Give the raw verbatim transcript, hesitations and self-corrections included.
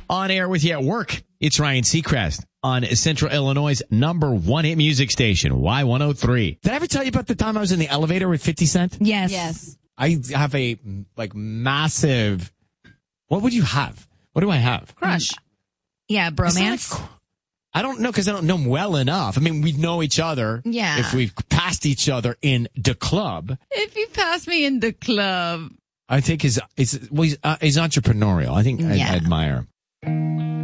On air with you at work. It's Ryan Seacrest on Central Illinois' number one hit music station, Y one oh three. Did I ever tell you about the time I was in the elevator with fifty Cent? Yes. Yes. I have a, like, massive, what would you have? What do I have? Crush. Yeah, It's not bromance. like- I don't know because I don't know him well enough. I mean, we know each other. Yeah. If we've passed each other in the club. If you pass me in the club. I think his, his well, he's, uh, he's entrepreneurial. I think I, Yeah. I admire him.